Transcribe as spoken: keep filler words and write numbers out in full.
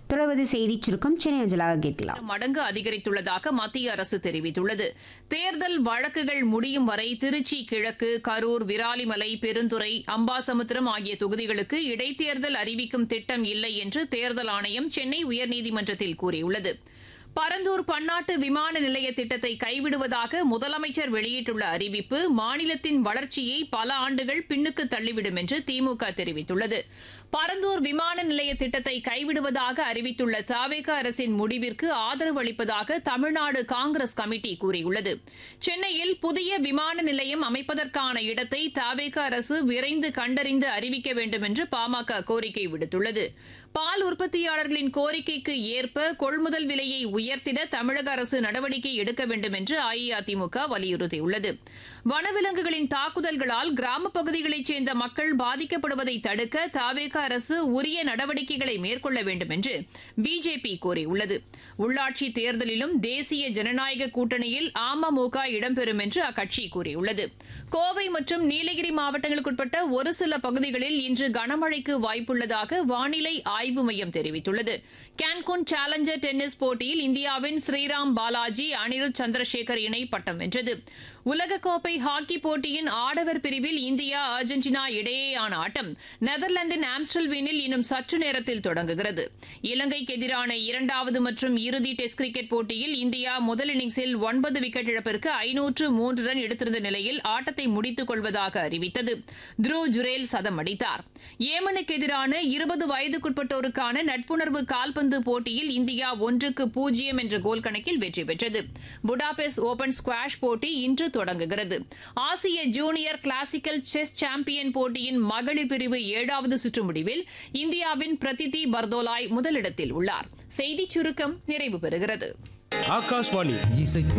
தொடர்வது செய்திச் சுருக்கம் சென்னை அஞ்சலாக கேட்கலாம். மடங்கு அதிகரித்துள்ளதாக மத்திய அரசு தெரிவித்துள்ளது. தேர்தல் வழக்குகள் முடியும் வரை திருச்சி கிழக்கு, கரூர், விராலிமலை, பெருந்துறை, அம்பாசமுத்திரம் ஆகிய தொகுதிகளுக்கு இடைத்தேர்தல் அறிவிக்கும் திட்டம் இல்லை என்று தேர்தல் ஆணையம் சென்னை உயர்நீதிமன்றத்தில் கூறியுள்ளது. பரந்தூர் பன்னாட்டு விமான நிலைய திட்டத்தை கைவிடுவதாக முதலமைச்சர் வெளியிட்டுள்ள அறிவிப்பு மாநிலத்தின் வளர்ச்சியை பல ஆண்டுகள் பின்னுக்கு தள்ளிவிடும் என்று திமுக தெரிவித்துள்ளது. பரந்தூர் விமான நிலைய திட்டத்தை கைவிடுவதாக அறிவித்துள்ள தவேக அரசின் முடிவிற்கு ஆதரவு அளிப்பதாக தமிழ்நாடு காங்கிரஸ் கமிட்டி கூறியுள்ளது. சென்னையில் புதிய விமான நிலையம் அமைப்பதற்கான இடத்தை தவேக அரசு விரைந்து கண்டறிந்து அறிவிக்க வேண்டும் என்று பாமக கோரிக்கை விடுத்துள்ளது. பால் உற்பத்தியாளர்களின் கோரிக்கைக்கு ஏற்ப கொள்முதல் விலையை உயர்த்திட தமிழக அரசு நடவடிக்கை எடுக்க வேண்டும் என்று அஇஅதிமுக வலியுறுத்தியுள்ளது. வனவிலங்குகளின் தாக்குதல்களால் கிராமப் பகுதிகளைச் சேர்ந்த மக்கள் பாதிக்கப்படுவதை தடுக்க தவேக அரசு உரிய நடவடிக்கைகளை மேற்கொள்ள வேண்டும் என்று பிஜேபி கோரியுள்ளது. உள்ளாட்சி தேர்தலிலும் தேசிய ஜனநாயக கூட்டணியில் அமமுக இடம்பெறும் என்று அக்கட்சி கூறியுள்ளது. கோவை மற்றும் நீலகிரி மாவட்டங்களுக்குட்பட்ட ஒரு சில பகுதிகளில் இன்று கனமழைக்கு வாய்ப்புள்ளதாக வானிலை ஆய்வு மையம் தெரிவித்துள்ளது. கேன்குன் சேலஞ்சர் டென்னிஸ் போட்டியில் இந்தியாவின் ஸ்ரீராம் பாலாஜி, அனிருத் சந்திரசேகர் இணை பட்டம் வென்றது. உலகக்கோப்பை ஹாக்கி போட்டியின் ஆடவர் பிரிவில் இந்தியா அர்ஜென்டினா இடையேயான ஆட்டம் நெதர்லாந்தின் ஆம்ஸ்டல்வீனில் இன்னும் சற்று நேரத்தில் தொடங்குகிறது. இலங்கைக்கு எதிரான இரண்டாவது மற்றும் இறுதி டெஸ்ட் கிரிக்கெட் போட்டியில் இந்தியா முதல் இன்னிங்ஸில் ஒன்பது விக்கெட் இழப்பிற்கு ஐநூற்று மூன்று ரன் எடுத்திருந்த நிலையில் ஆட்டத்தை முடித்துக் கொள்வதாக அறிவித்தது. த்ருவ் ஜுரேல் சதம் அடித்தார். ஏமனுக்கு எதிரான இருபது வயதுக்குட்பட்டோருக்கான நட்புணர்வு கால்பந்து போட்டியில் இந்தியா ஒன்றுக்கு பூஜ்ஜியம் என்ற கோல் கணக்கில் வெற்றி பெற்றது. புடாபெஸ்ட் ஓபன் ஸ்குவாஷ் போட்டி இன்று தொடங்குகிறது. ஆசிய ஜூனியர் கிளாசிக்கல் செஸ் சாம்பியன் போட்டியின் மகளிர் பிரிவு ஏழாவது சுற்று முடிவில் இந்தியாவின் பிரதிதி பர்தோலாய் முதலிடத்தில் உள்ளார். செய்திச் சுருக்கம் நிறைவு பெறுகிறது. ஆகாஷ்வாணி